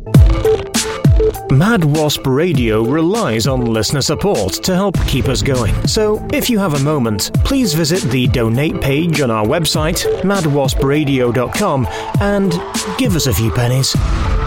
Mad Wasp Radio relies on listener support to help keep us going. So, if you have a moment, please visit the donate page on our website, madwaspradio.com, and give us a few pennies.